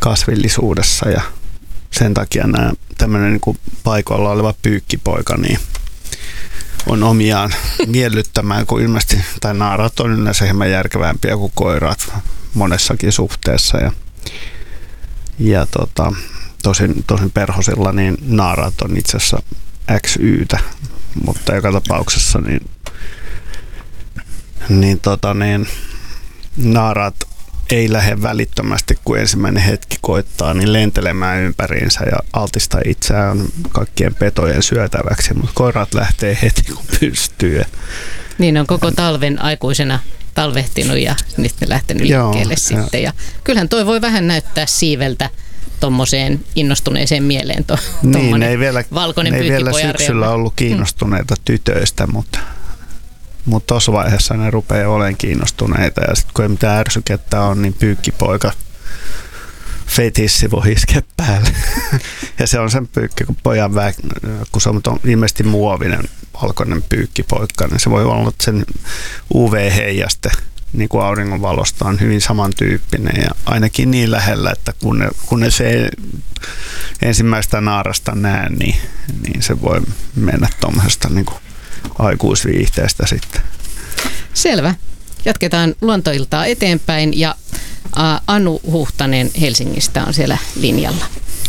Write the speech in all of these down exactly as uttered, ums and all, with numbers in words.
kasvillisuudessa ja sen takia nämä tämmöinen niin kuin paikoilla oleva pyykkipoika niin on omiaan miellyttämään, kun ilmeisesti, tai naarat on yleensä hieman järkevämpiä kuin koirat monessakin suhteessa. Ja, ja tota, tosin, tosin perhosilla niin naarat on itse asiassa X Y:tä, mutta joka tapauksessa niin, niin, tota, niin naarat ei lähde välittömästi, kun ensimmäinen hetki koittaa, niin lentelemään ympäriinsä ja altistaa itseään kaikkien petojen syötäväksi, mutta koirat lähtee heti, kun pystyy. Niin on koko talven aikuisena talvehtinut ja nyt ne lähtenyt liikkeelle Joo, sitten. Ja kyllähän toi voi vähän näyttää siiveltä tuommoiseen innostuneeseen mieleen tuo niin, ne ei vielä, valkoinen ne ei vielä syksyllä reuna. ollut kiinnostuneita hmm. tytöistä, mutta Mutta tuossa vaiheessa ne rupeaa olemaan kiinnostuneita ja sitten kun ei mitään ärsykettä on, niin pyykkipoika fetissi voi iskeä päälle. Ja se on sen pyykki, kun pojan vä- kun se on ilmeisesti muovinen valkoinen pyykkipoika, niin se voi olla sen U V-heijaste niin kuin auringonvalosta on hyvin samantyyppinen ja ainakin niin lähellä, että kun ne, kun ne se ensimmäistä naarasta näe, niin, niin se voi mennä tuommoisesta niin kuin aikuisviihteestä sitten. Selvä. Jatketaan luontoiltaa eteenpäin ja Anu Huhtanen Helsingistä on siellä linjalla.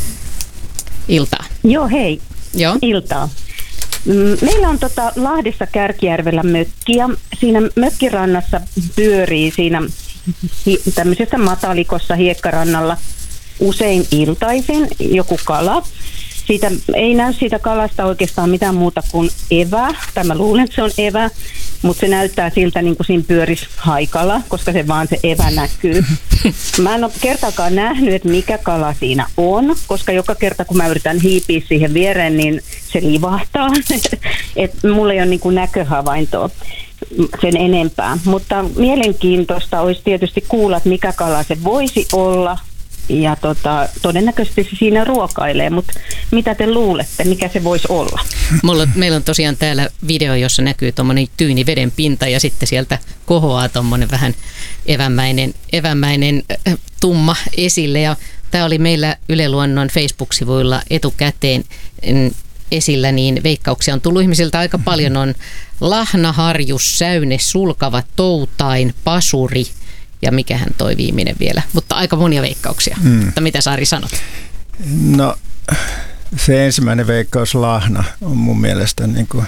Iltaa. Joo, hei. Joo. Iltaa. Meillä on tota Lahdessa Kärkijärvellä mökki ja siinä mökkirannassa pyörii siinä hi- tämmöisessä matalikossa hiekkarannalla usein iltaisin joku kala. Siitä ei näy siitä kalasta oikeastaan mitään muuta kuin evä. Tai mä luulen, että se on evä, mutta se näyttää siltä niin kuin siinä pyörisi haikala, koska se vaan se evä näkyy. Mä en ole kertaakaan nähnyt, että mikä kala siinä on, koska joka kerta kun mä yritän hiipiä siihen viereen, niin se livahtaa. Et mulla ei ole niin kuin näköhavaintoa sen enempää. Mutta mielenkiintoista olisi tietysti kuulla, että mikä kala se voisi olla. Ja tota, todennäköisesti se siinä ruokailee, mutta mitä te luulette, mikä se voisi olla? Mulla, meillä on tosiaan täällä video, jossa näkyy tuommoinen tyyni veden pinta ja sitten sieltä kohoaa tuommoinen vähän evämäinen, evämäinen äh, tumma esille. Ja tämä oli meillä Yle Luonnon Facebook-sivuilla etukäteen esillä, niin veikkauksia on tullut ihmisiltä aika paljon. On lahna, harjus, säyne, sulkava, toutain, pasuri. Ja mikähän toi viimeinen vielä, mutta aika monia veikkauksia. Mm. Mutta mitä Saari sanot? No se ensimmäinen veikkaus lahna on mun mielestä niin kuin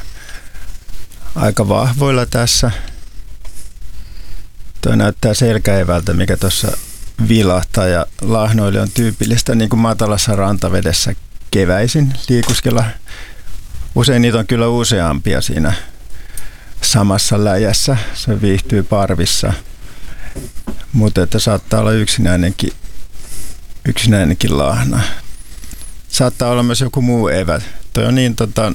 aika vahvoilla tässä. Toi näyttää selkäevältä, mikä tuossa vilahtaa ja lahnoille on tyypillistä niin kuin matalassa rantavedessä keväisin liikuskella. Usein niitä on kyllä useampia siinä samassa läjässä. Se viihtyy parvissa. Mutta että saattaa olla yksinäinenkin, yksinäinenkin lahna. Saattaa olla myös joku muu evä. Toi on niin tota,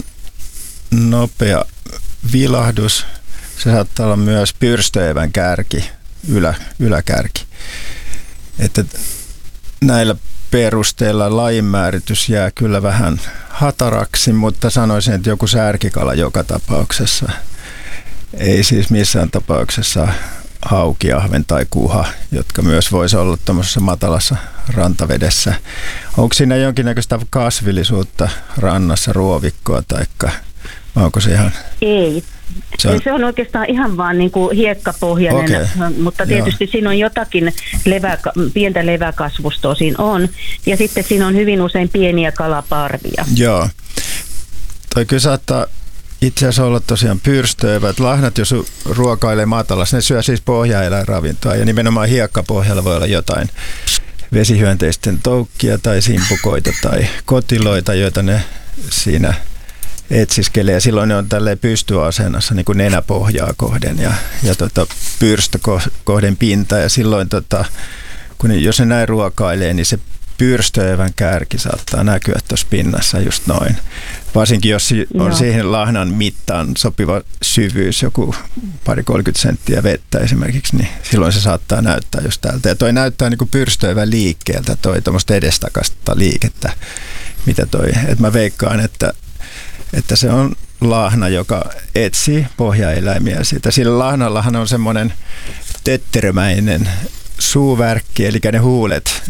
nopea vilahdus. Se saattaa olla myös pyrstöevän kärki, ylä, yläkärki. Että näillä perusteilla lajinmääritys jää kyllä vähän hataraksi, mutta sanoisin, että joku särkikala joka tapauksessa. Ei siis missään tapauksessa hauki, ahven tai kuha, jotka myös voisi olla tuommoisessa matalassa rantavedessä. Onko siinä jonkinnäköistä kasvillisuutta rannassa, ruovikkoa, taikka onko se ihan... Ei. Se on, se on oikeastaan ihan vaan niin kuin hiekkapohjainen, okay. Mutta tietysti Joo. siinä on jotakin levä, pientä leväkasvustoa siinä on. Ja sitten siinä on hyvin usein pieniä kalaparvia. Joo. Toi kyllä saattaa itse asiassa olla tosiaan pyrstöivät. Lahnat, jos ruokailee matalassa, ne syö siis pohjaeläinravintoa. Ja nimenomaan hiekkapohjalla voi olla jotain vesihyönteisten toukkia tai simpukoita tai kotiloita, joita ne siinä etsiskelee. Ja silloin ne on tälleen pystyasennassa niin kuin nenäpohjaa kohden ja, ja tota, pyrstö kohden pinta. Ja silloin, tota, kun, jos ne näin ruokailee, niin se pyrstöevän kärki saattaa näkyä tuossa pinnassa just noin. Varsinkin jos on Joo. siihen lahnan mittaan sopiva syvyys, joku pari kolmekymmentä senttiä vettä esimerkiksi, niin silloin se saattaa näyttää just täältä. Ja toi näyttää niin kuin pyrstöevän liikkeeltä, toi tuommoista edestakasta liikettä, mitä toi. Et mä veikkaan, että, että se on lahna, joka etsii pohjaeläimiä siitä. Sillä lahnallahan on semmoinen tötterömäinen suuvärkki, eli ne huulet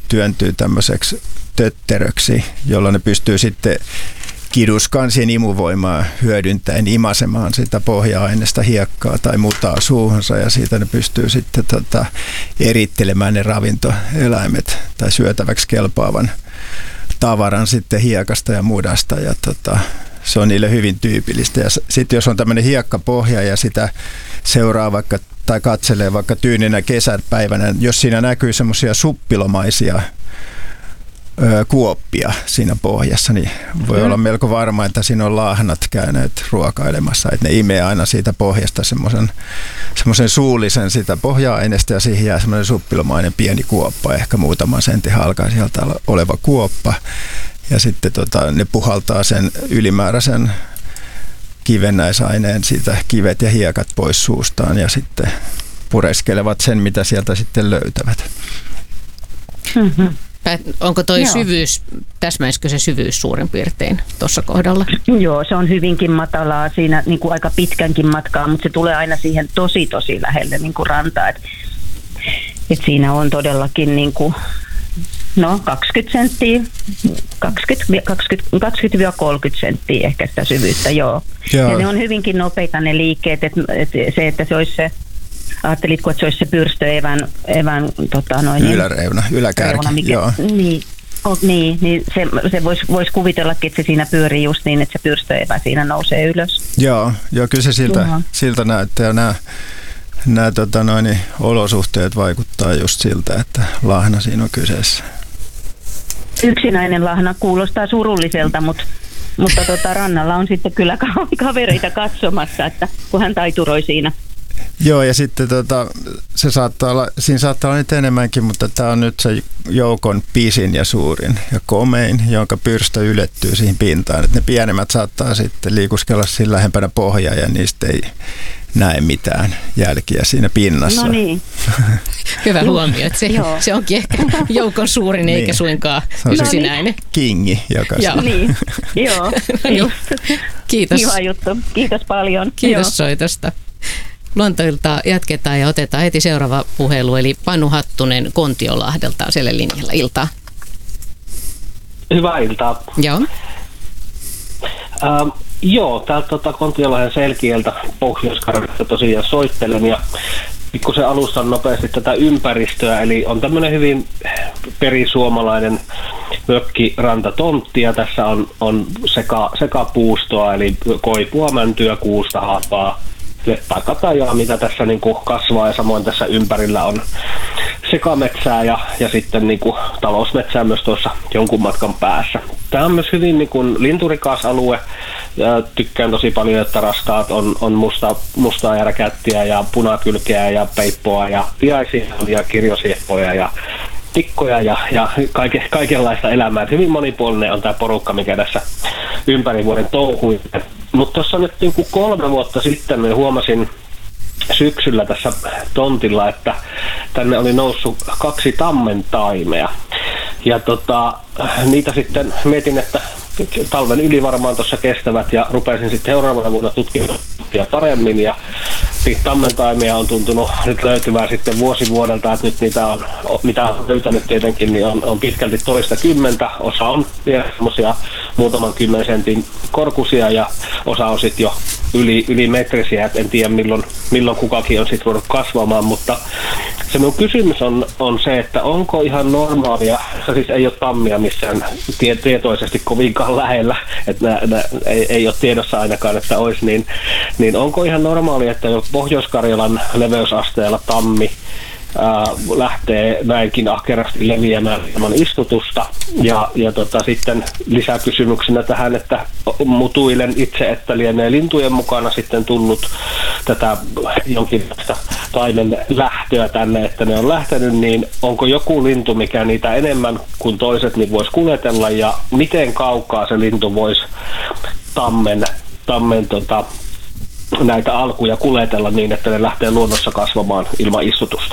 työntyy tämmöiseksi tötteröksi, jolloin ne pystyy sitten kiduskansien imuvoimaa hyödyntäen imasemaan sitä pohja-aineesta hiekkaa tai mutaa suuhunsa, ja siitä ne pystyy sitten tota, erittelemään ne ravintoeläimet tai syötäväksi kelpaavan tavaran sitten hiekasta ja mudasta, ja tota, se on niille hyvin tyypillistä. Ja sitten jos on tämmöinen hiekkapohja ja sitä seuraa vaikka tai katselee vaikka tyyninä kesäpäivänä, jos siinä näkyy semmoisia suppilomaisia ö, kuoppia siinä pohjassa, niin voi mm. olla melko varma, että siinä on lahnat käyneet ruokailemassa. Että ne imee aina siitä pohjasta semmoisen, semmoisen suullisen sitä pohja-aineesta, ja siihen jää semmoinen suppilomainen pieni kuoppa, ehkä muutaman sentin halkaa sieltä oleva kuoppa. Ja sitten tota, ne puhaltaa sen ylimääräisen kivennäisaineen, siitä kivet ja hiekat pois suustaan, ja sitten pureskelevat sen, mitä sieltä sitten löytävät. Mm-hmm. Onko toi Joo. syvyys, täsmäisikö se syvyys suurin piirtein tuossa kohdalla? Joo, se on hyvinkin matalaa siinä niin kuin aika pitkänkin matkaa, mutta se tulee aina siihen tosi tosi lähelle niin kuin rantaa. Et, et siinä on todellakin niin kuin, no kaksikymmentä senttiä, kaksikymmentä kolmekymmentä senttiä ehkä sitä syvyyttä, joo. joo. Ja ne on hyvinkin nopeita ne liikkeet, että et se, että se olisi se, ajattelitko, että se olisi se pyrstö evän, evän tota noin. Yläreuna, yläkärki, reuna, mikä, joo. Niin, oh, niin, niin se, se voisi vois kuvitellakin, että se siinä pyörii just niin, että se pyrstö-evä siinä nousee ylös. Joo, joo kyllä se siltä, siltä näyttää, ja nämä Nämä tota, noin, olosuhteet vaikuttaa just siltä, että lahna siinä on kyseessä. Yksinäinen lahna kuulostaa surulliselta, mutta, mutta tota, rannalla on sitten kyllä kavereita katsomassa, että kun hän taituroi siinä. Joo, ja sitten tota, se saattaa olla, siinä saattaa olla niitä enemmänkin, mutta tämä on nyt se joukon pisin ja suurin ja komein, jonka pyrstö ylettyy siihen pintaan. Et ne pienemmät saattaa sitten liikuskella siinä lähempänä pohjaa, ja niistä ei näe mitään jälkiä siinä pinnassa. No niin. Hyvä huomio, että se, se onkin ehkä joukon suurin niin. eikä suinkaan yksinäinen. Kingi, joka Joo. Niin. Joo. Just. Kiitos. Kiva juttu. Kiitos paljon. Kiitos Joo. soitosta. Luontoiltaa jatketaan ja otetaan heti seuraava puhelu, eli Panu Hattunen Kontiolahdelta on siellä linjalla. Iltaa. Hyvää iltaa. Joo. Ähm, joo, täältä tota, Kontiolahden Selkieltä Pohjois-Karjalasta tosiaan soittelen, ja pikkusen alustan nopeasti tätä ympäristöä, eli on tämmöinen hyvin perisuomalainen mökkirantatontti, ja tässä on, on seka, sekapuustoa, eli koipua, mäntyä, kuusta, haapaa, takatajaa, mitä tässä niin kuin kasvaa, ja samoin tässä ympärillä on sekametsää ja, ja sitten niin kuin talousmetsää myös tuossa jonkun matkan päässä. Tämä on myös hyvin niin kuin linturikas alue. Ja tykkään tosi paljon, että rastaat on, on musta, mustaa järkättiä ja punakylkeä ja peippoa ja piaisia ja kirjosieppoja ja tikkoja ja, ja kaike, kaikenlaista elämää. Et hyvin monipuolinen on tämä porukka, mikä tässä ympäri vuoden touhui. Mutta tuossa nyt niin kuin kolme vuotta sitten niin huomasin syksyllä tässä tontilla, että tänne oli noussut kaksi tammentaimea. Ja tota, niitä sitten mietin, että talven yli varmaan tuossa kestävät, ja rupesin sitten seuraavana vuonna tutkimaan paremmin, ja niitä tammentaimia on tuntunut nyt löytyvään sitten vuosi vuodelta, että nyt niitä on, mitä on löytänyt tietenkin, niin on, on pitkälti toista kymmentä, osa on vielä semmoisia muutaman kymmenen sentin korkuisia, ja osa on sitten jo yli, yli metrisiä, että en tiedä milloin, milloin kukakin on sitten voinut kasvamaan, mutta se minun kysymys on, on se, että onko ihan normaalia, se siis ei ole tammia missään tie, tietoisesti kovinkaan lähellä, että nää, nää, ei, ei ole tiedossa ainakaan, että olisi, niin, niin onko ihan normaalia, että Pohjois-Karjalan leveysasteella tammi ää, lähtee näinkin ahkerasti leviämään ilman istutusta, ja, ja tota, sitten lisäkysymyksenä tähän, että mutuilen itse, että lienee lintujen mukana sitten tullut tätä jonkinlaista taimen lähtöä tänne, että ne on lähtenyt, niin onko joku lintu, mikä niitä enemmän kuin toiset, niin voisi kuljetella, ja miten kaukaa se lintu voisi tammen, tammen tota, näitä alkuja kuljetella niin, että ne lähtee luonnossa kasvamaan ilman istutusta?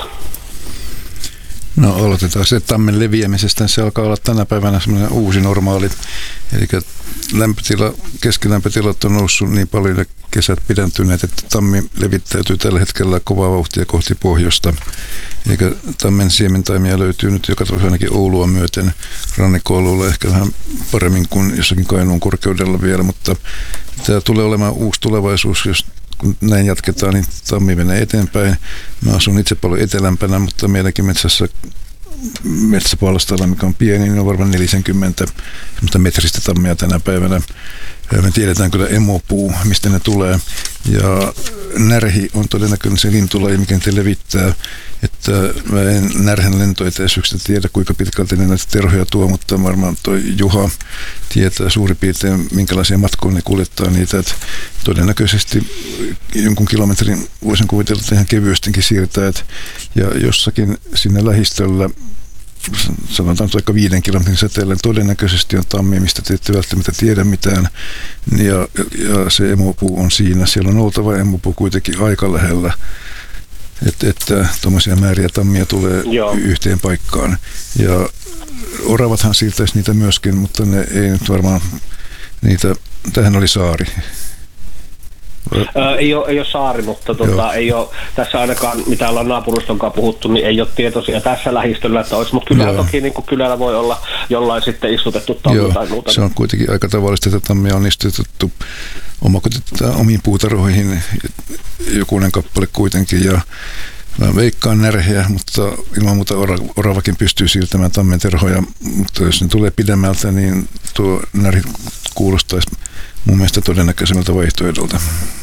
No aloitetaan se tammen leviämisestä. Se alkaa olla tänä päivänä semmoinen uusi normaali. Eli lämpötila, keskilämpötilat on noussut niin paljon ja kesät pidentyneet, että tammi levittäytyy tällä hetkellä kovaa vauhtia kohti pohjoista. Eikä tammen siementaimia löytyy nyt joka tapauksessa ainakin Oulua myöten, rannikkoalueella ehkä vähän paremmin kuin jossakin Kainuun korkeudella vielä, mutta tämä tulee olemaan uusi tulevaisuus, jos kun näin jatketaan, niin tammi menee eteenpäin. Mä asun itse paljon etelämpänä, mutta meidänkin metsässä metsäpalstalla, mikä on pieni, niin on varmaan neljäkymmentä semmoista metristä tammia tänä päivänä. Me tiedetään kyllä emopuu, mistä ne tulee. Ja närhi on todennäköisesti se lintulaji, mikä niitä levittää. Että mä en närhen lentoetäisyyksistä tiedä, kuinka pitkälti ne näitä terhoja tuo, mutta varmaan toi Juha tietää suurin piirtein, minkälaisia matkoja ne kuljettaa niitä. Että todennäköisesti jonkun kilometrin voisin kuvitella, että ihan kevyestikin siirtää. Ja jossakin sinne lähistöllä, sanotaan vaikka viiden kilometrin säteellä, todennäköisesti on tammi, mistä te ette välttämättä tiedä mitään. Ja, ja se emopuu on siinä. Siellä on oltava emopuu kuitenkin aika lähellä. Että, että tuommoisia määriä tammia tulee Joo. yhteen paikkaan. Ja oravathan siirtäisi niitä myöskin, mutta ne ei nyt varmaan niitä, tähän oli saari. Ää, ei, ole, ei ole saari, mutta tuota, ei ole tässä ainakaan, mitä ollaan naapuruston kanssa puhuttu, niin ei ole tietoisia tässä lähistöllä, että olisi, mutta kyllä toki niin kuin kylällä voi olla jollain sitten istutettu tammi Joo, tai muuta. Se on kuitenkin aika tavallista, että tammia on istutettu omiin puutarhoihin, jokunen kappale kuitenkin, ja mä veikkaan närheä, mutta ilman muuta oravakin pystyy siirtämään tammen terhoja, mutta jos ne tulee pidemmältä, niin tuo närhi kuulostaisi mun mielestä todennäköisemmältä vaihtoehdolta.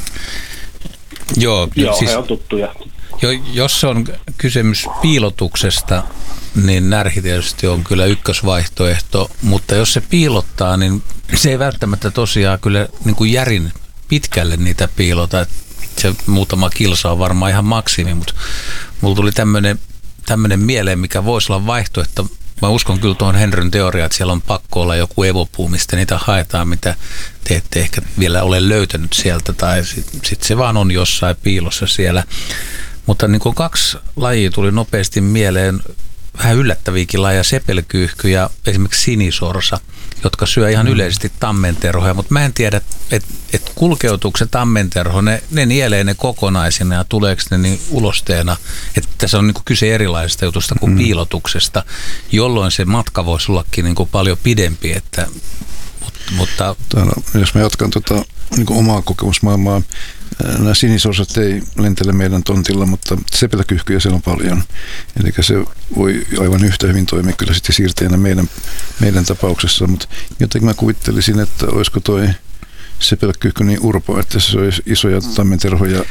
Joo, Joo siis, he on tuttuja. Jo, jos on kysymys piilotuksesta, niin närhi tietysti on kyllä ykkösvaihtoehto, mutta jos se piilottaa, niin se ei välttämättä tosiaan kyllä niin kuin järin pitkälle niitä piilota. Se muutama kilsa on varmaan ihan maksimi, mutta mulla tuli tämmöinen tämmöinen mieleen, mikä voisi olla vaihtoehto. Mä uskon kyllä tuohon Henryn teoriaan, että siellä on pakko olla joku evopuu, mistä niitä haetaan, mitä te ette ehkä vielä ole löytänyt sieltä, tai sitten sit se vaan on jossain piilossa siellä. Mutta niin kuin kaksi lajia tuli nopeasti mieleen, vähän yllättäviäkin lajeja, sepelkyyhky ja esimerkiksi sinisorsa, jotka syö ihan yleisesti tammenterhoja, mutta mä en tiedä, että et kulkeutuuko se tammenterho, ne, ne nielee ne kokonaisina ja tuleeko ne niin ulosteena, että tässä on niin kuin kyse erilaisesta jutusta kuin mm. piilotuksesta, jolloin se matka voisi ollakin niin kuin paljon pidempi, että, mutta... Täällä, jos mä jatkan tota, niin kuin omaa kokemusmaailmaa, nämä sinisorsat ei lentele meidän tontilla, mutta sepelkyyhkyjä siellä on paljon. Eli se voi aivan yhtä hyvin toimia kyllä sitten siirteenä meidän, meidän tapauksessa, mutta jotenkin mä kuvittelisin, että olisiko toi sepelkyyhky niin urpo, että se olisi isoja tammenterhoja.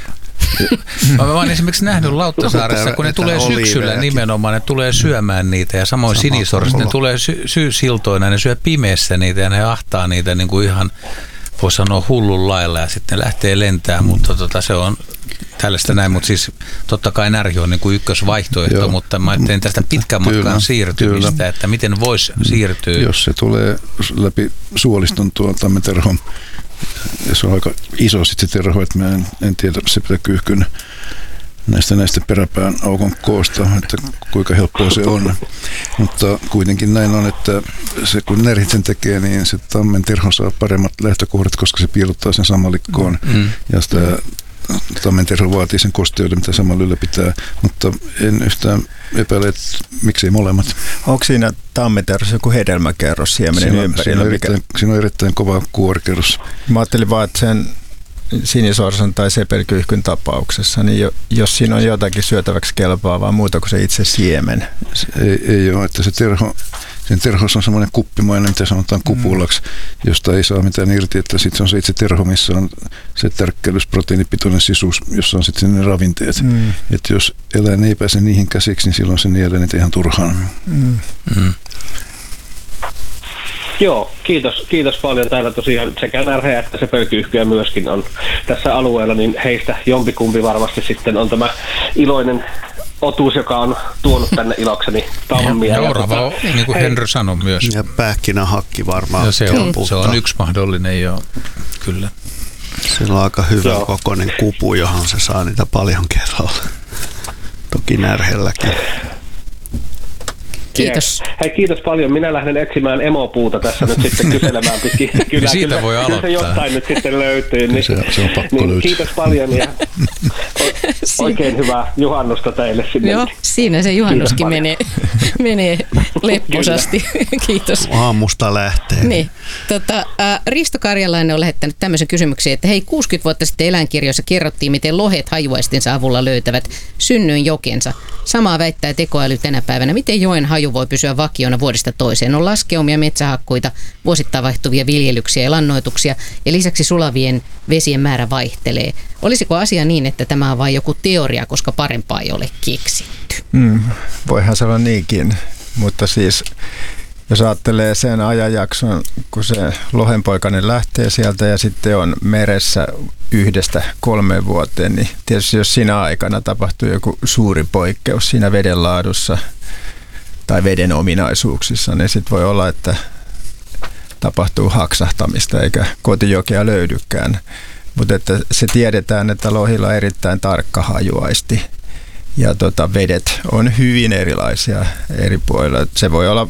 Mä oon esimerkiksi nähnyt Lauttasaaressa, kun ne tulee syksyllä nimenomaan, ne tulee syömään niitä ja samoin sinisorset, ne tulee sy- syysiltoina, ne syö pimeässä niitä ja ne ahtaa niitä niin kuin ihan, voi sanoa hullun lailla ja sitten lähtee lentää, mm. mutta tota, se on tällaista näin, mutta siis totta kai närhi on niin kuin ykkösvaihtoehto, Joo. mutta mä teen tästä pitkän matkan kyllä, siirtymistä, kyllä. että miten voisi siirtyä. Jos se tulee läpi suoliston tuo tammenterhon, ja se on aika iso sitten se terho, että mä en, en tiedä sepelkyyhkyn näistä, näistä peräpään aukon koosta, että kuinka helppoa se on. Mutta kuitenkin näin on, että se kun närhit sen tekee, niin se tammen terho saa paremmat lähtökohdat, koska se piilottaa sen samalikkoon. Mm. Ja sitä tammen terho vaatii sen kosteuden, mitä samalla ylläpitää. Mutta en yhtään epäile, että miksei molemmat. Onko siinä tammenterhossa joku hedelmäkerros siemenen siinä, ympärillä? Siinä on, erittäin, siinä on erittäin kova kuorikerros. Mä ajattelin vaan, että sen sinisorsan tai sepelkyyhkyn tapauksessa, niin jos siinä on jotakin syötäväksi kelpaavaa muuta kuin se itse siemen. Se ei, ei ole, että se terho, sen terhossa on semmoinen kuppimainen, mitä sanotaan kupulaksi, mm. josta ei saa mitään irti, että sitten se on se itse terho, missä on se tärkkelys, proteiinipitoinen sisuus, jossa on sitten ne ravinteet. Mm. Että jos eläin ei pääse niihin käsiksi, niin silloin se nielee niitä ihan turhaan. Mm. Mm. Joo, kiitos, kiitos paljon. Täällä tosiaan sekä närheä että sepelkyyhkyjä myöskin on tässä alueella, niin heistä jompikumpi varmasti sitten on tämä iloinen otuus, joka on tuonut tänne ilokseni tammia. Ja orava on, niin kuin Henry sanoi myös. Ja pähkinähakki varmaan. Ja se on, se on yksi mahdollinen, joo, kyllä. Sillä on aika hyvä joo. kokoinen kupu, johon se saa niitä paljon kerralla. Toki närhelläkin. Kiitos. Hei, hei, kiitos paljon. Minä lähden etsimään emopuuta tässä nyt sitten kyselemään pitkin. Kyllä, siitä kyllä, voi aloittaa. Kyllä se jostain nyt sitten löytyy. Niin, se, se on pakko niin, löytyä. kiitos paljon ja oikein hyvää juhannusta teille sinne. Joo, siinä se juhannuskin menee, menee lepposasti. Kiitos. Aamusta lähtee. Niin. Tota, ä, Risto Karjalainen on lähettänyt tämmöisen kysymyksen, että hei, kuusikymmentä vuotta sitten eläinkirjoissa kerrottiin, miten lohet hajuaistinsa avulla löytävät synnyin jokensa. Samaa väittää tekoäly tänä päivänä. Miten joen haju voi pysyä vakiona vuodesta toiseen? On laskeumia, metsähakkuita, vuosittain vaihtuvia viljelyksiä ja lannoituksia ja lisäksi sulavien vesien määrä vaihtelee. Olisiko asia niin, että tämä on vain joku teoria, koska parempaa ei ole keksitty? Mm, voihan se olla niinkin, mutta siis jos ajattelee sen ajanjakson, kun se lohenpoikainen lähtee sieltä ja sitten on meressä yhdestä kolmeen vuoteen, niin tietysti jos siinä aikana tapahtuu joku suuri poikkeus siinä veden laadussa tai veden ominaisuuksissa, niin sitten voi olla, että tapahtuu haksahtamista eikä kotijokea löydykään. Mutta että se tiedetään, että lohilla on erittäin tarkka hajuaisti ja tota, vedet on hyvin erilaisia eri puolilla. Se voi olla,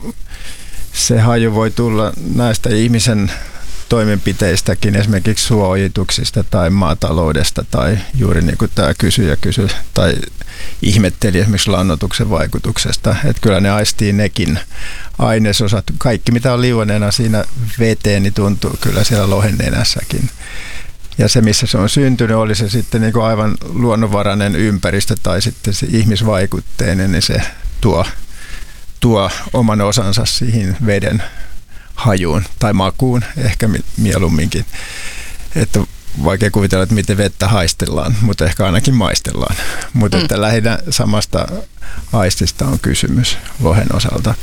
se haju voi tulla näistä ihmisen toimenpiteistäkin, esimerkiksi suojituksista tai maataloudesta tai juuri niin kuin tämä kysyjä kysyi tai ihmetteli esimerkiksi lannoituksen vaikutuksesta. Että kyllä ne aistii nekin ainesosat. Kaikki mitä on liuoneena siinä veteen, niin tuntuu kyllä siellä lohen nenässäkin. Ja se, missä se on syntynyt, oli se sitten niin kuin aivan luonnonvarainen ympäristö tai sitten se ihmisvaikutteinen, niin se tuo, tuo oman osansa siihen veden hajuun tai makuun ehkä mieluumminkin. Että vaikea kuvitella, että miten vettä haistellaan, mutta ehkä ainakin maistellaan. Mutta mm. että lähinnä samasta aistista on kysymys lohen osalta.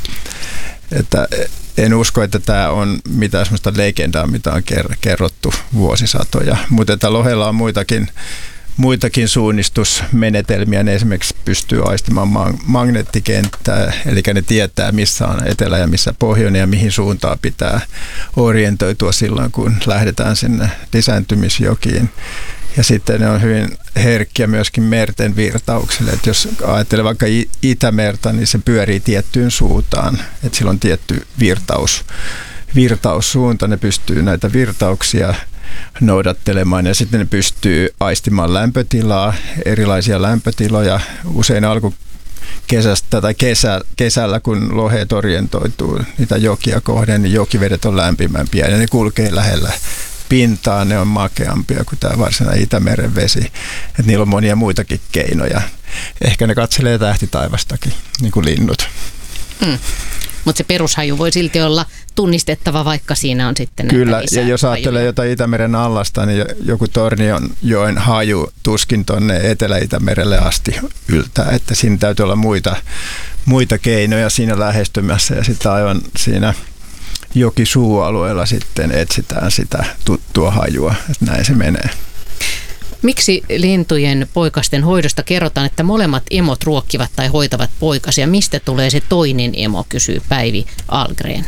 Että en usko, että tämä on mitään sellaista legendaa, mitä on kerrottu vuosisatoja, mutta että lohella on muitakin, muitakin suunnistusmenetelmiä. Ne esimerkiksi pystyy aistimaan magneettikenttää, eli ne tietää, missä on etelä ja missä pohjoinen ja mihin suuntaan pitää orientoitua silloin, kun lähdetään sinne lisääntymisjokiin. Ja sitten ne on hyvin herkkiä myöskin merten virtaukselle. Että jos ajattelee vaikka Itämerta, niin se pyörii tiettyyn suuntaan. Että sillä on tietty virtaus, virtaussuunta. Ne pystyy näitä virtauksia noudattelemaan ja sitten ne pystyy aistimaan lämpötilaa, erilaisia lämpötiloja. Usein alkukesästä tai kesä, kesällä, kun loheet orientoituu niitä jokia kohden, niin jokivedet on lämpimämpiä ja ne kulkee lähellä pintaa, ne on makeampia kuin tämä varsinainen Itämeren vesi. Et niillä on monia muitakin keinoja. Ehkä ne katselee tähtitaivastakin, niin kuin linnut. Mm. Mutta se perushaju voi silti olla tunnistettava, vaikka siinä on sitten näitä Kyllä, lisää ja jos ajattelee hajuja. Jotain Itämeren allasta, niin joku Tornionjoen haju tuskin tuonne Etelä-Itämerelle asti yltää. Että siinä täytyy olla muita, muita keinoja siinä lähestymässä ja sitten aivan siinä jokisuualueella sitten etsitään sitä tuttua hajua, että näin se menee. Miksi lintujen poikasten hoidosta kerrotaan, että molemmat emot ruokkivat tai hoitavat poikasia? Mistä tulee se toinen emo, kysyy Päivi Algren.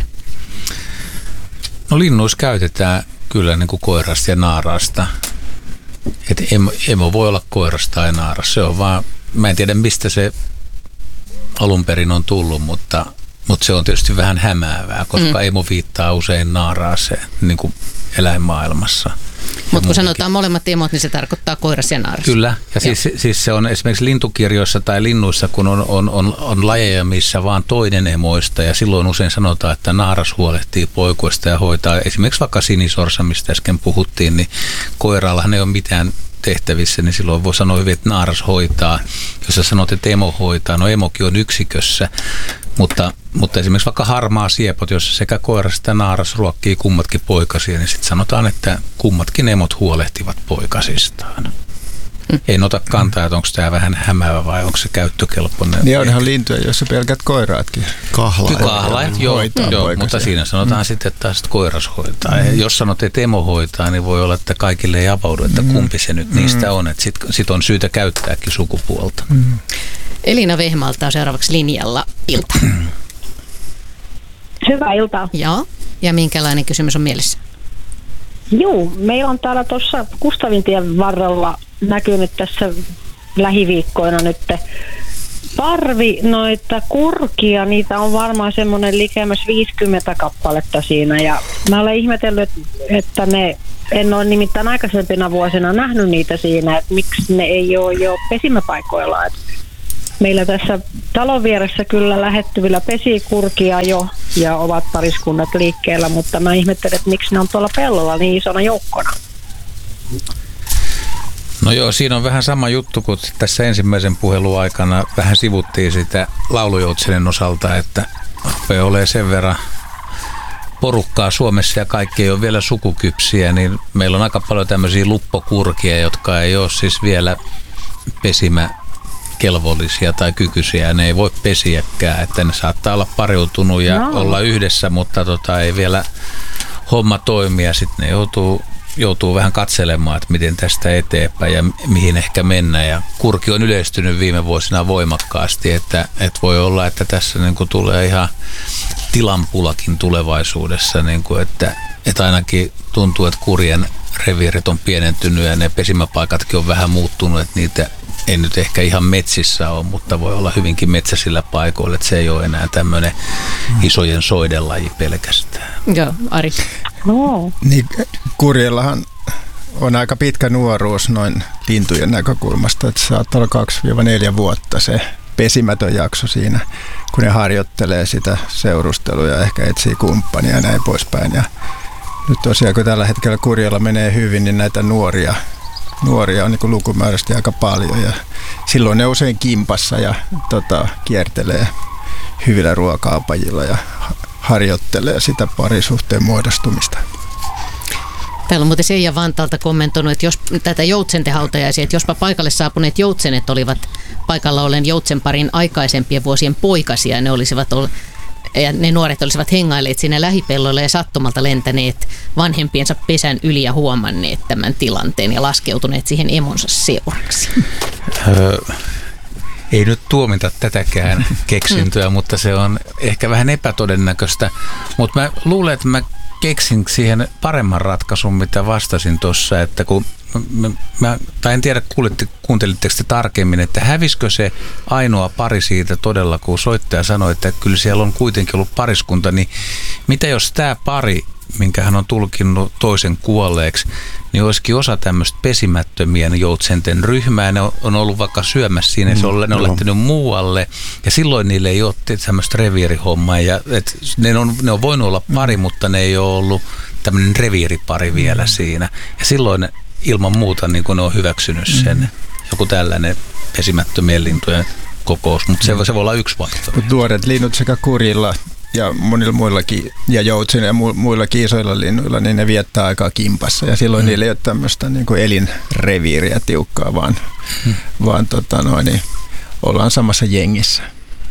No linnuissa käytetään kyllä niin kuin koirasta ja naarasta. Et emo, emo voi olla koirasta tai naaras. Se on vaan, mä en tiedä mistä se alun perin on tullut, mutta Mutta se on tietysti vähän hämäävää, koska mm. emo viittaa usein naaraaseen niin kuin eläinmaailmassa. Mutta kun sanotaan molemmat emot, niin se tarkoittaa koiras ja naaras. Kyllä, ja siis, siis se on esimerkiksi lintukirjoissa tai linnuissa, kun on, on, on, on lajeja, missä vaan toinen emoista, ja silloin usein sanotaan, että naaras huolehtii poikuista ja hoitaa. Esimerkiksi vaikka sinisorsa, mistä äsken puhuttiin, niin koirallahan ei ole mitään tehtävissä, niin silloin voi sanoa hyvin, että naaras hoitaa. Jos sä sanot, että emo hoitaa, no emokin on yksikössä, mutta, mutta esimerkiksi vaikka harmaa siepot, jossa sekä koiras että naaras ruokkii kummatkin poikasia, niin sitten sanotaan, että kummatkin emot huolehtivat poikasistaan. Mm. Ei ota kantaa, että onko tämä vähän hämäävä vai onko se käyttökelpoinen. Niin onhan lintuja, joissa pelkät koiraatkin. Kahlaajat. Kahlaajat, joo, joo mutta siinä sanotaan mm. sitten, että taas koiras hoitaa. Mm. Jos sanot, että emo hoitaa, niin voi olla, että kaikille ei avaudu, että kumpi se nyt mm. niistä on. Sitten sit on syytä käyttääkin sukupuolta. Mm. Elina Vehmalta on seuraavaksi linjalla. Ilta. Hyvää iltaa. Joo. Ja minkälainen kysymys on mielessä? Joo, meillä on täällä tuossa Kustavintien varrella näkynyt tässä lähiviikkoina nyt parvi noita kurkia, niitä on varmaan semmoinen likemmäs viisikymmentä kappaletta siinä. Ja mä olen ihmetellyt, että ne, en ole nimittäin aikaisempina vuosina nähnyt niitä siinä, että miksi ne ei ole jo pesimäpaikoilla. Et meillä tässä talon vieressä kyllä lähettyvillä pesii kurkia jo ja ovat pariskunnat liikkeellä, mutta mä ihmettelen, että miksi ne on tuolla pellolla niin isona joukkona. No joo, siinä on vähän sama juttu kuin tässä ensimmäisen puhelun aikana vähän sivuttiin sitä laulujoutsenen osalta, että rupeaa olemaan sen verran porukkaa Suomessa ja kaikki ei ole vielä sukukypsiä, niin meillä on aika paljon tämmöisiä luppokurkia, jotka ei ole siis vielä pesimäkelvollisia tai kykyisiä. Ne ei voi pesiäkään, että ne saattaa olla pariutunut ja no. olla yhdessä, mutta tota, ei vielä homma toimia. Sitten ne joutuu joutuu vähän katselemaan, että miten tästä eteenpäin ja mihin ehkä mennään. Ja kurki on yleistynyt viime vuosina voimakkaasti, että, että voi olla, että tässä niin kuin tulee ihan tilanpulakin tulevaisuudessa, niin kuin, että, että ainakin tuntuu, että kurjen reviirit on pienentynyt ja ne pesimäpaikatkin on vähän muuttunut, että niitä ei nyt ehkä ihan metsissä ole, mutta voi olla hyvinkin metsäisillä paikoilla, että se ei ole enää tämmöinen isojen soiden laji pelkästään. Joo, Ari. No. Niin, kurjellahan on aika pitkä nuoruus noin lintujen näkökulmasta, että saattaa olla kaksi neljä vuotta se pesimätön jakso siinä, kun ne harjoittelee sitä seurustelua ja ehkä etsii kumppania ja näin poispäin. Ja nyt tosiaan, kun tällä hetkellä kurjella menee hyvin, niin näitä nuoria, nuoria on niin kuin lukumääräisesti aika paljon ja silloin ne usein kimpassa ja tota, kiertelee hyvillä ruoka-apajilla ja harjoittelee sitä parisuhteen muodostumista. Täällä on muuten Seija Vantaalta kommentoinut, että jos tätä joutsenten hautajaisia, että jospa paikalle saapuneet joutsenet olivat paikalla ollen joutsenparin aikaisempien vuosien poikasia, ne olisivat olleet, ja ne nuoret olisivat hengailleet siinä lähipelloilla ja sattumalta lentäneet vanhempiensa pesän yli ja huomanneet tämän tilanteen ja laskeutuneet siihen emonsa seuraksi. Öö, ei nyt tuomita tätäkään keksintöä, mm. mutta se on ehkä vähän epätodennäköistä. Mutta mä luulen, että mä keksin siihen paremman ratkaisun, mitä vastasin tuossa, että kun mä, mä, tai en tiedä, kuuntelitteko te tarkemmin, että hävisikö se ainoa pari siitä todella, kun soittaja sanoi, että kyllä siellä on kuitenkin ollut pariskunta, niin mitä jos tämä pari, minkä hän on tulkinnut toisen kuolleeksi, niin olisikin osa tämmöistä pesimättömien joutsenten ryhmää. Ne on ollut vaikka syömässä siinä, se on, ne on lähtenyt muualle. Ja silloin niille ei ole tämmöistä reviirihommaa. Ja, et ne, on, ne on voinut olla pari, mutta ne ei ole ollut tämmöinen reviiripari vielä siinä. Ja silloin ilman muuta niin kun ne on hyväksynyt sen. Joku tällainen pesimättömien lintujen kokous, mutta se, se voi olla yksi vaihtoehto. Mutta nuoret linnut sekä kurilla ja monilla muillakin, ja joutsen ja muillakin isoilla linnuilla, niin ne viettää aikaa kimpassa. Ja silloin mm. niillä ei ole tämmöistä niin kuin elinreviiriä tiukkaa, vaan, mm. vaan tota noin, niin ollaan samassa jengissä.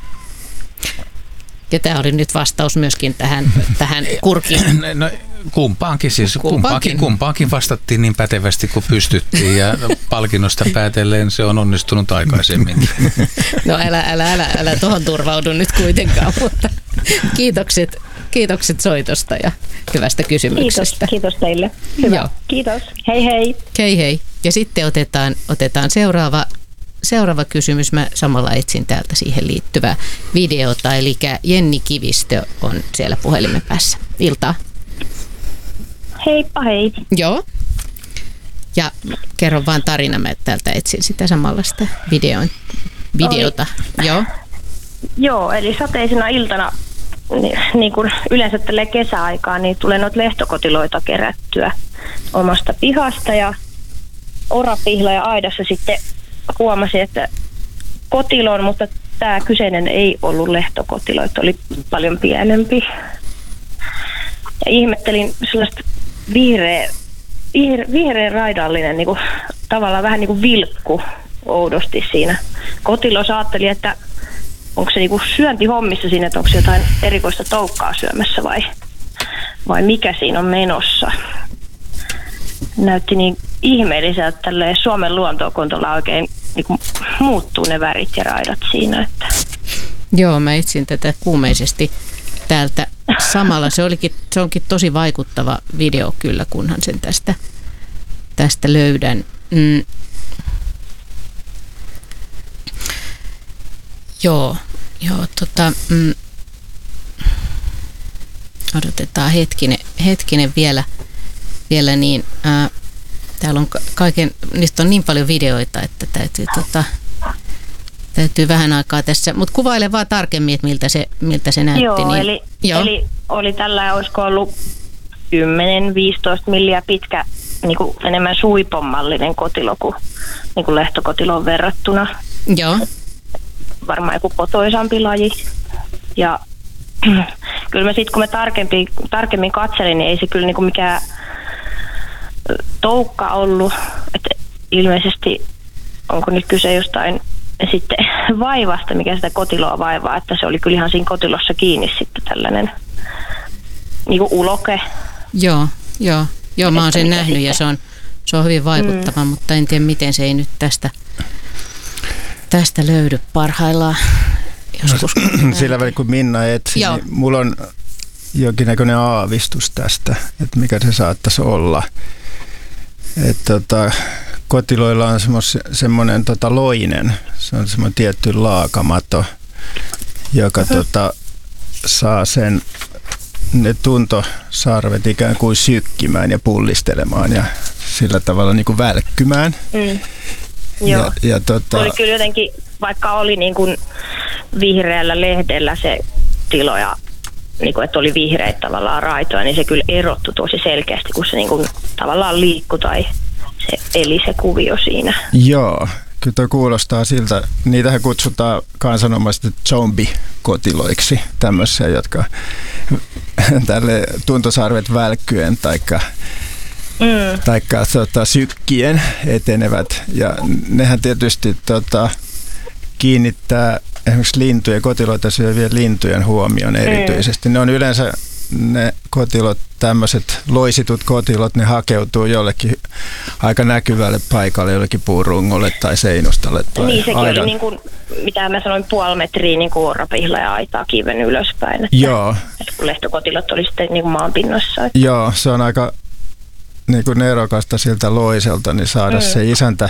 Ja tämä oli nyt vastaus myöskin tähän, tähän kurkiin. No, kumpaankin siis. Kumpaankin. Kumpaankin vastattiin niin pätevästi kuin pystyttiin ja palkinnosta päätellen se on onnistunut aikaisemmin. No älä, älä, älä, älä tuohon turvaudu nyt kuitenkaan, mutta kiitokset, kiitokset soitosta ja hyvästä kysymyksestä. Kiitos, kiitos teille. Hyvä. Joo. Kiitos. Hei hei. Hei hei. Ja sitten otetaan, otetaan seuraava, seuraava kysymys. Mä samalla etsin täältä siihen liittyvää videota. Eli Jenni Kivistö on siellä puhelimen päässä. Iltaa. Heippa hei. Joo. Ja kerro vaan tarina, mä täältä etsin sitä samanlaista videon, videota. Oli. Joo. Joo, eli sateisena iltana, niin, niin kuin yleensä tälle kesäaikaan, niin tulee noita lehtokotiloita kerättyä omasta pihasta ja orapihla ja aidassa sitten huomasin, että kotilon, mutta tämä kyseinen ei ollut lehtokotilo, että oli paljon pienempi. Ja ihmettelin sellaista vihreä, vihreä, vihreä raidallinen, niin kuin, tavallaan vähän niin kuin vilkku oudosti siinä. Kotilossa ajattelin, että onko se niin kuin syöntihommissa siinä, että onko se jotain erikoista toukkaa syömässä vai, vai mikä siinä on menossa. Näytti niin ihmeelliseltä tälleen Suomen luontoon, kun tuolla oikein niin kuin muuttuu ne värit ja raidat siinä. Että. Joo, mä etsin tätä kuumeisesti täältä samalla. Se, olikin, se onkin tosi vaikuttava video kyllä, kunhan sen tästä, tästä löydän. Mm. Joo, joo tota, mm, odotetaan hetkinen, hetkinen vielä, vielä niin, ää, täällä on kaiken, niistä on niin paljon videoita, että täytyy, tota, täytyy vähän aikaa tässä, mutta kuvaile vaan tarkemmin, että miltä se, miltä se näytti. Joo, niin, eli, joo. eli oli tällä, olisiko ollut kymmenen viisitoista milliä pitkä, niin kuin enemmän suipommallinen kotilo kuin, niin kuin lehtokotiloon verrattuna. Joo. Varmaan joku kotoisampi laji. Ja kyllä mä sitten kun mä tarkemmin, tarkemmin katselin, niin ei se kyllä niinku mikään toukka ollut. Että ilmeisesti onko nyt kyse jostain sitten vaivasta, mikä sitä kotiloa vaivaa, että se oli kyllä ihan siinä kotilossa kiinni sitten tällainen niinku uloke. Joo, joo. Joo, mä oon sen nähnyt sitten. Ja se on, se on hyvin vaikuttava, mm. mutta en tiedä miten se ei nyt tästä, tästä löydy parhaillaan. Joskus, sillä välillä kun Minna etsi, niin mulla on jonkinnäköinen aavistus tästä, että mikä se saattaisi olla. Että tota, kotiloilla on semmoinen tota loinen, se on semmoinen tietty laakamato, joka tota, saa sen ne tuntosarvet ikään kuin sykkimään ja pullistelemaan ja sillä tavalla niin kuin välkkymään. Mm. Joo, ja, ja tota, oli kyllä jotenkin, vaikka oli niin kuin vihreällä lehdellä se tilo ja niin kuin, että oli vihreitä tavallaan raitoja, niin se kyllä erottui tosi selkeästi, kun se niin kuin tavallaan liikkui tai se eli se kuvio siinä. Joo, kyllä tuo kuulostaa siltä. Niitähän kutsutaan kansanomaisesti zombikotiloiksi, tämmöisiä, jotka tälle tuntosarvet välkkyen taikka Mm. taikka tota, sykkien etenevät. Ja nehän tietysti tota, kiinnittää esimerkiksi lintujen, kotiloita syövien lintujen huomioon erityisesti. Mm. Ne on yleensä ne kotilot, tämmöiset loisitut kotilot, ne hakeutuu jollekin aika näkyvälle paikalle, jollekin puurungolle tai seinustalle. Tai niin, sekin aidan. Oli niin kuin, mitä mä sanoin, puoli metriä niin kuin orapihla ja aitaa kiven ylöspäin. Että, Joo. Että kun lehtokotilot oli sitten niin kuin maanpinnassa. Että. Joo, se on aika niin kuin nerokasta siltä loiselta, niin saada mm. se isäntä,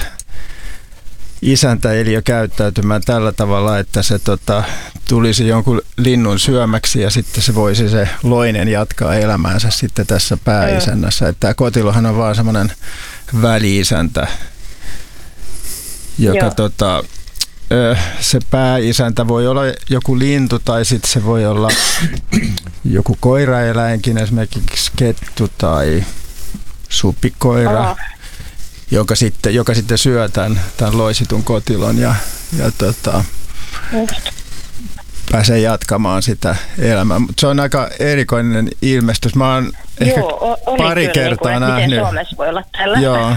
isäntä eliö käyttäytymään tällä tavalla, että se tota, tulisi jonkun linnun syömäksi ja sitten se voisi se loinen jatkaa elämäänsä sitten tässä pääisännässä. Mm. Tämä kotilohan on vaan semmoinen väli-isäntä, joka tota, se pääisäntä voi olla joku lintu tai sitten se voi olla joku koiraeläinkin, esimerkiksi kettu tai supikoira, joka sitten, joka sitten syö tämän, tämän loisitun kotilon ja, ja tota, pääsee jatkamaan sitä elämää. Mutta se on aika erikoinen ilmestys. Mä oon ehkä Joo, pari kertaa niin nähnyt. Miten Suomessa voi olla tällä? Joo.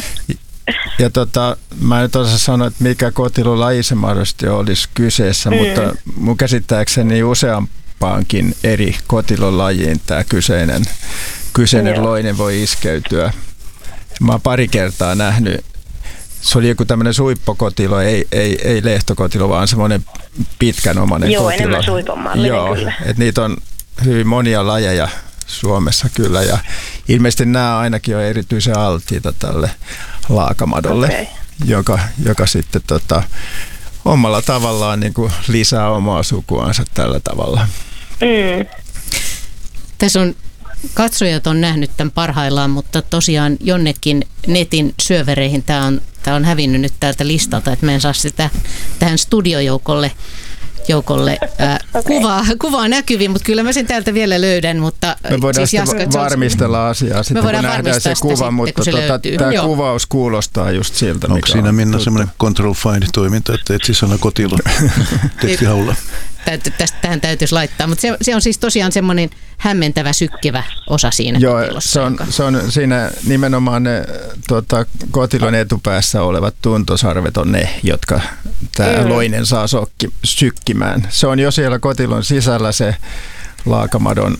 Ja tota, mä en osaa sanoa, että mikä kotilolaji se mahdollisesti olisi kyseessä, mm. mutta mun käsittääkseni useampaankin eri kotilolajiin tämä kyseinen Kyseinen Joo. loinen voi iskeytyä. Mä oon pari kertaa nähnyt, se oli joku tämmöinen suippokotilo, ei, ei, ei lehtokotilo, vaan semmoinen pitkänomainen Joo, kotilo. Joo, enemmän suipomallinen Joo, kyllä. Et niitä on hyvin monia lajeja Suomessa kyllä, ja ilmeisesti nämä ainakin on erityisen alttiita tälle laakamadolle, okay. joka, joka sitten tota, omalla tavallaan niin kuin lisää omaa sukuansa tällä tavalla. Mm. Tässä on katsojat on nähnyt tämän parhaillaan, mutta tosiaan jonnekin netin syövereihin tämä on, tämä on hävinnyt nyt täältä listalta, että me en saa sitä tähän studiojoukolle joukolle ää, okay. kuvaa, kuvaa näkyviin, mutta kyllä mä sen täältä vielä löydän. Mutta me voidaan siis sitten Jaska, varmistella asiaa sitten, kun nähdään se kuva, sitten, mutta tota, tämä Joo. kuvaus kuulostaa just siltä. Onko siinä on Minna semmoinen control find-toiminta, että etsi sana kotilo tekstihaulla? Tähän täytyisi laittaa, mutta se, se on siis tosiaan semmoinen hämmentävä, sykkivä osa siinä Joo, kotilossa. Se on, se on siinä nimenomaan ne tuota, kotilon etupäässä olevat tuntosarvet on ne, jotka tämä mm. loinen saa sokki, sykkimään. Se on jo siellä kotilon sisällä se laakamadon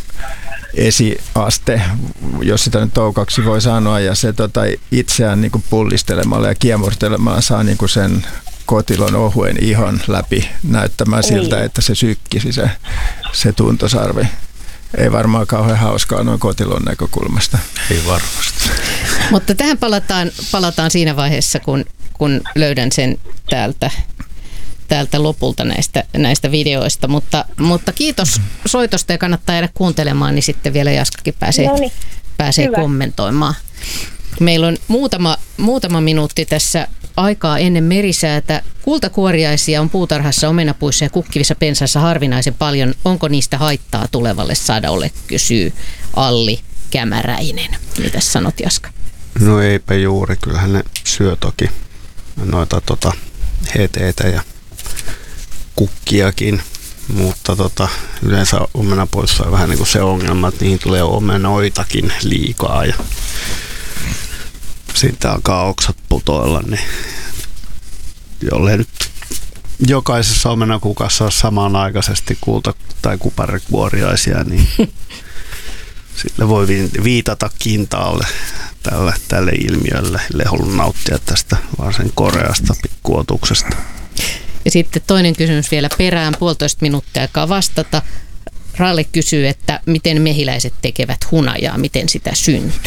esiaste, jos sitä nyt toukaksi voi sanoa, ja se tota, itseään niin kuin pullistelemalla ja kiemurtelemalla saa niin kuin sen kotilon ohuen ihon läpi näyttämään siltä, että se sykkisi se, se tuntosarvi. Ei varmaan kauhean hauskaa noin kotilon näkökulmasta. Ei varmasti. Mutta tähän palataan, palataan siinä vaiheessa, kun, kun löydän sen täältä, täältä lopulta näistä, näistä videoista, mutta, mutta kiitos soitosta ja kannattaa jäädä kuuntelemaan, niin sitten vielä Jaskakin pääsee, Noniin, pääsee kommentoimaan. Meillä on muutama, muutama minuutti tässä aikaa ennen merisäätä. Kultakuoriaisia on puutarhassa, omenapuissa ja kukkivissa pensaissa harvinaisen paljon. Onko niistä haittaa tulevalle sadolle, kysyy Alli Kämäräinen. Mitäs sanot, Jaska? No eipä juuri, kyllähän ne syö toki noita tota, heteitä ja kukkiakin, mutta tota, yleensä omenapuissa on vähän niin kuin se ongelma, että niihin tulee omenoitakin liikaa ja sitten alkaa oksat putoilla, niin jollei nyt jokaisessa omenakukassa ole samanaikaisesti kulta- tai kuparikuoriaisia, niin sille voi viitata kintaalle tälle, tälle ilmiölle. Ellei halua nauttia tästä varsin koreasta pikkuotuksesta. Ja sitten toinen kysymys vielä perään, puolitoista minuuttia aikaa vastata. Ralle kysyy, että miten mehiläiset tekevät hunajaa, miten sitä syntyy?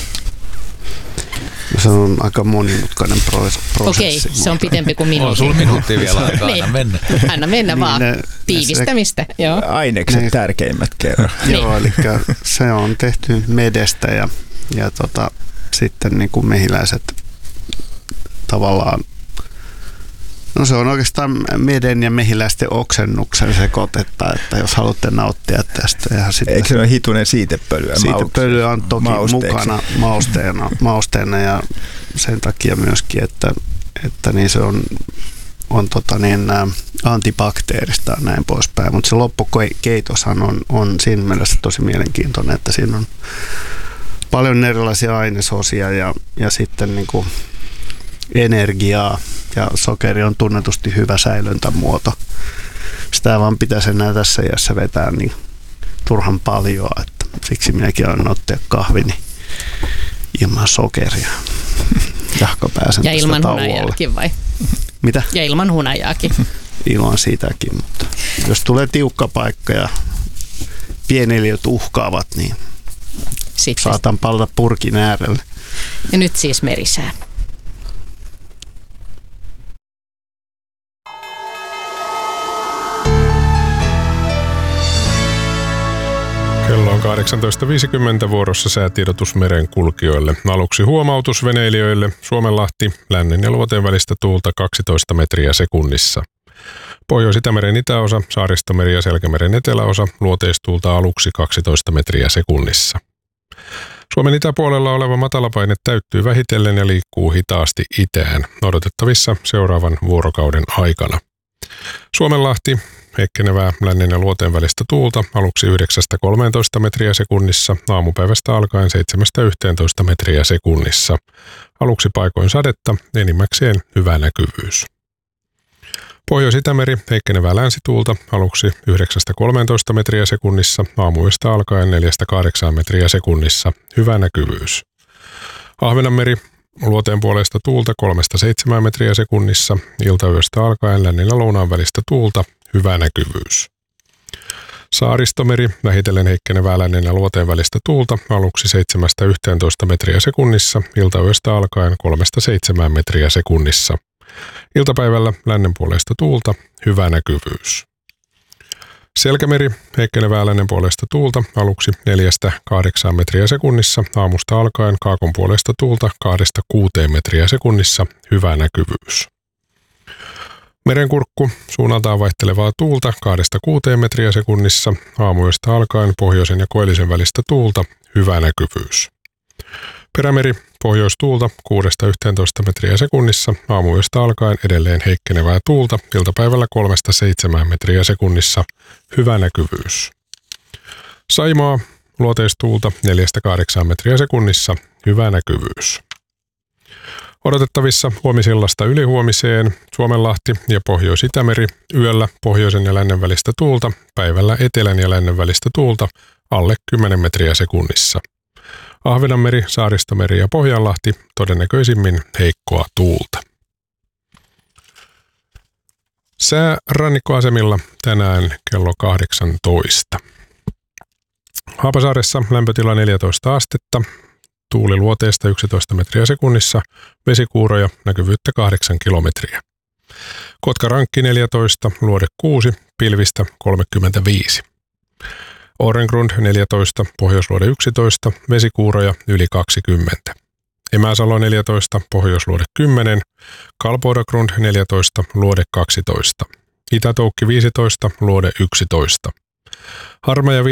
Se on aika monimutkainen prosessi. Okei, se on pitempi kuin minuutti. On sulla minuutti vielä aikaa, niin. Anna mennä. Anna mennä vaan. Niin ne, tiivistämistä. ne, joo. Ainekset ne, tärkeimmät kerran. Joo, eli se on tehty medestä ja, ja tota, sitten niin kuin mehiläiset tavallaan, no se on oikeastaan meden ja mehiläisten oksennuksen sekoitetta, että jos haluatte nauttia tästä. Ja sitten eikö se ole hitunen siitepölyä? Siitepölyä on toki mausteeksi. mukana mausteena, mausteena ja sen takia myöskin, että, että niin se on, on tota niin, antibakteerista ja näin poispäin. Mutta se loppukeitoshan on, on siinä mielessä tosi mielenkiintoinen, että siinä on paljon erilaisia ainesosia ja, ja sitten niin kuin energiaa. Ja sokeri on tunnetusti hyvä säilöntämuoto. Sitä vaan pitäisi enää tässä iässä vetää niin turhan paljon, että siksi minäkin aina ottaa kahvini ilman sokeria. Jahko pääsen ja ilman tauolle. hunajaakin vai? Mitä? Ja ilman hunajaakin. Ilman sitäkin, mutta jos tulee tiukka paikka ja pieneliöt uhkaavat, niin sitten saatan palata purkin äärelle. Ja nyt siis merisää. Kello on kahdeksantoista viisikymmentä, vuorossa säätiedotus merenkulkijoille. Aluksi huomautus veneilijöille. Suomenlahti, lännen ja luoteen välistä tuulta kaksitoista metriä sekunnissa. Pohjois-Itämeren itäosa, Saaristomeri ja Selkämeren eteläosa, luoteistuulta aluksi kaksitoista metriä sekunnissa. Suomen itäpuolella oleva matalapaine täyttyy vähitellen ja liikkuu hitaasti itään, odotettavissa seuraavan vuorokauden aikana. Suomenlahti, heikkenevää lännen ja luoteen välistä tuulta, aluksi yhdeksästä kolmeentoista metriä sekunnissa, aamupäivästä alkaen seitsemästä yhteentoista metriä sekunnissa. Aluksi paikoin sadetta, enimmäkseen hyvä näkyvyys. Pohjois-Itämeri, heikkenevää länsituulta, aluksi yhdeksästä kolmeentoista metriä sekunnissa, aamuyöstä alkaen neljästä kahdeksaan metriä sekunnissa, hyvä näkyvyys. Ahvenanmeri, luoteen puolesta tuulta kolmesta seitsemään metriä sekunnissa, iltayöstä alkaen lännen ja lounaan välistä tuulta, hyvä näkyvyys. Saaristomeri, vähitellen heikkenevää lännen ja luoteen välistä tuulta, aluksi seitsemästä yhteentoista metriä sekunnissa, iltayöstä alkaen kolmesta seitsemään metriä sekunnissa. Iltapäivällä lännen puolesta tuulta, hyvä näkyvyys. Selkämeri, heikkenevää lännen puolesta tuulta, aluksi neljästä kahdeksaan metriä sekunnissa, aamusta alkaen kaakon puolesta tuulta kahdesta kuuteen metriä sekunnissa, hyvä näkyvyys. Merenkurkku, suunnaltaan vaihtelevaa tuulta kahdesta kuuteen metriä sekunnissa, aamuyöstä alkaen pohjoisen ja koillisen välistä tuulta, hyvä näkyvyys. Perämeri, pohjoistuulta kuudesta yhteentoista metriä sekunnissa, aamuyöstä alkaen edelleen heikkenevää tuulta, iltapäivällä kolmesta seitsemään metriä sekunnissa, hyvä näkyvyys. Saimaa, luoteistuulta neljästä kahdeksaan metriä sekunnissa, hyvä näkyvyys. Odotettavissa huomisillasta ylihuomiseen Suomenlahti ja Pohjois-Itämeri, yöllä pohjoisen ja lännen välistä tuulta, päivällä etelän ja lännen välistä tuulta, alle kymmenen metriä sekunnissa. Ahvenanmeri, Saaristomeri ja Pohjanlahti, todennäköisimmin heikkoa tuulta. Sää rannikkoasemilla tänään kello kahdeksantoista. Haapasaaressa lämpötila neljätoista astetta, tuuli luoteesta yksitoista metriä sekunnissa, vesikuuroja, näkyvyyttä kahdeksan kilometriä. Kotkarankki neljätoista, Luode kuusi, pilvistä kolmekymmentäviisi. Orengrund neljätoista, Pohjoisluode yksitoista, vesikuuroja yli kaksikymmentä. Emäsalo neljätoista, Pohjoisluode kymmenen, Kalpoidagrund neljätoista, Luode kaksitoista. Itätoukki viisitoista, Luode yksitoista. Harmaja